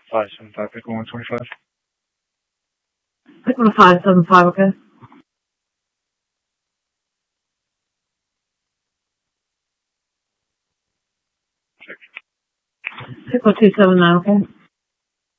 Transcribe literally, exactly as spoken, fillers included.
five seven five, pick one twenty-five. Pick one five seven five, okay? Check. Pick one two seven nine, okay?